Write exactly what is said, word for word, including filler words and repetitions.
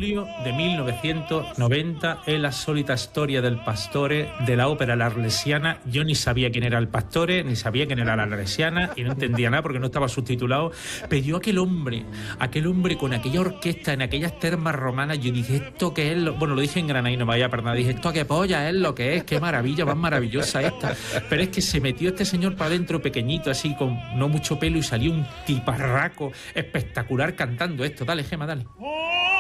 julio de mil novecientos noventa, en la sólita historia del Pastore, de la ópera La Arlesiana. Yo ni sabía quién era el Pastore, ni sabía quién era la Arlesiana, y no entendía nada porque no estaba subtitulado. Pero yo aquel hombre, aquel hombre con aquella orquesta en aquellas termas romanas, yo dije, ¿esto qué es? Lo... Bueno, lo dije en Granada y no me vaya a perder. Dije, ¿esto qué polla es lo que es? ¡Qué maravilla más maravillosa esta! Pero es que se metió este señor para adentro pequeñito, así con no mucho pelo, y salió un tiparraco espectacular cantando esto. Dale, Gema, dale.